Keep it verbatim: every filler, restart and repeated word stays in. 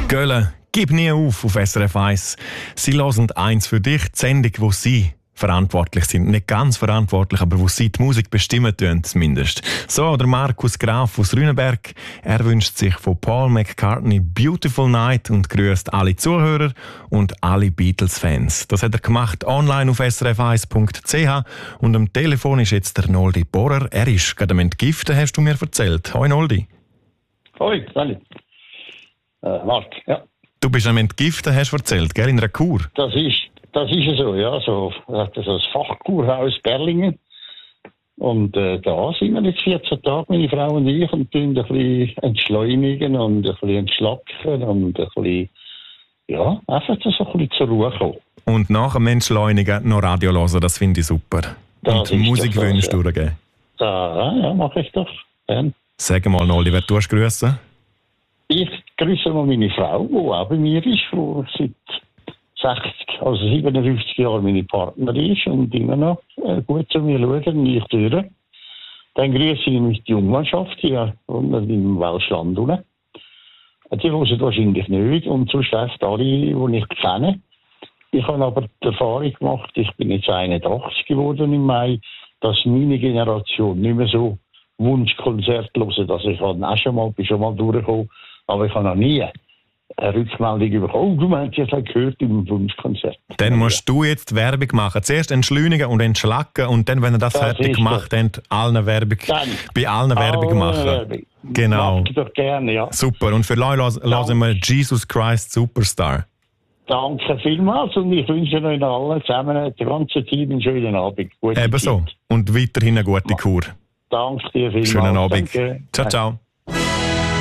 Gölle, gib nie auf auf S R F eins. Sie hören eins für dich, die Sendung, wo Sie verantwortlich sind. Nicht ganz verantwortlich, aber wo Sie die Musik bestimmen tun, zumindest. So, der Markus Graf aus Rüneberg. Er wünscht sich von Paul McCartney «Beautiful Night» und grüßt alle Zuhörer und alle Beatles-Fans. Das hat er gemacht online auf s r f eins punkt c h und am Telefon ist jetzt der Noldi Bohrer. Er ist gerade am Entgiften, hast du mir erzählt. Hoi Noldi. Hoi, salut. Äh, Marc, ja. Du bist am Entgiften, hast du erzählt, gell, in einer Kur? Das ist, das ist so, ja. So, das ist das Fachkurhaus Berlingen. Und äh, da sind wir jetzt vierzehn Tage, meine Frau und ich, und tun ein bisschen entschleunigen und ein bisschen entschlacken und ein bisschen, ja, einfach so ein bisschen zur Ruhe kommen. Und nach dem Entschleunigen noch Radio hören, das finde ich super. Das und Musikwünsche ja. durchgeben. Da, ja, mache ich doch. Ja. Sag mal, Noldi, wer tust du grüßen? Ich grüße mal meine Frau, die auch bei mir ist, die seit sechzig, also siebenundfünfzig Jahren meine Partnerin ist und immer noch äh, gut zu mir schaut und ich durch. Dann grüße ich die Jungmannschaft hier unten im Welschland unten. Die hören wahrscheinlich nicht und sonst echt alle, die ich kenne. Ich habe aber die Erfahrung gemacht, ich bin jetzt einundachtzig geworden im Mai, dass meine Generation nicht mehr so Wunschkonzert hören. Also ich habe auch schon mal, bin schon mal durchgekommen, aber ich habe noch nie eine Rückmeldung bekommen. Oh, du meinst, ich habe gehört im Wunschkonzert. Dann musst du jetzt Werbung machen. Zuerst entschleunigen und entschlacken und dann, wenn ihr das, das fertig gemacht habt, allen Werbung, dann bei allen Werbung machen. Werbung. Genau. Mach ich doch gerne, ja. Super. Und für Leute hören wir Jesus Christ Superstar. Danke vielmals und ich wünsche euch allen zusammen, der ganzen Team, einen schönen Abend. Gute Ebenso. Zeit. Und weiterhin eine gute Kur. Danke dir vielmals. Schönen Abend. Danke. Ciao, ciao.